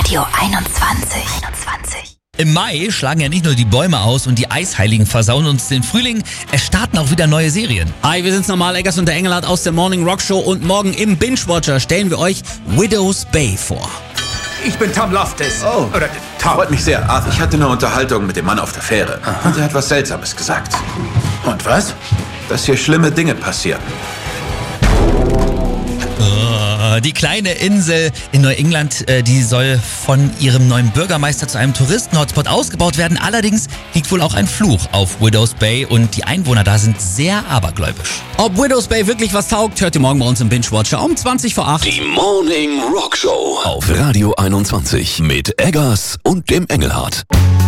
Radio 21. Im Mai schlagen ja nicht nur die Bäume aus und die Eisheiligen versauen uns den Frühling, es starten auch wieder neue Serien. Hi, wir sind's nochmal, Eggers und der Engelhardt aus der Morning Rock Show und morgen im Binge-Watcher stellen wir euch Widow's Bay vor. Ich bin Tom Loftus. Oh, Oder Tom. freut mich sehr. Ich hatte eine Unterhaltung mit dem Mann auf der Fähre. Und er hat was Seltsames gesagt. Und was? Dass hier schlimme Dinge passieren. Die kleine Insel in Neuengland, die soll von ihrem neuen Bürgermeister zu einem Touristen-Hotspot ausgebaut werden. Allerdings liegt wohl auch ein Fluch auf Widow's Bay und die Einwohner da sind sehr abergläubisch. Ob Widow's Bay wirklich was taugt, hört ihr morgen bei uns im Binge-Watcher um 20 vor 8. Die Morning Rock Show auf Radio 21 mit Eggers und dem Engelhardt.